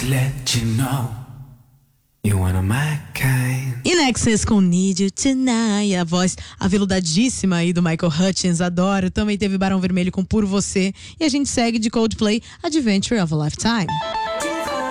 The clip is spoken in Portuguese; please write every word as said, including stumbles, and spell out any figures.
let you know you wanna my kind. In Excess com Need You Tonight, a voz aveludadíssima aí do Michael Hutchins, adoro. Também teve Barão Vermelho com Por Você. E a gente segue de Coldplay, Adventure of a Lifetime.